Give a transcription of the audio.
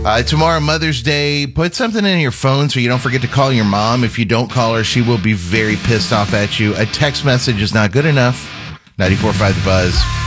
Tomorrow, Mother's Day, put something in your phone so you don't forget to call your mom. If you don't call her, she will be very pissed off at you. A text message is not good enough. 94.5 The Buzz.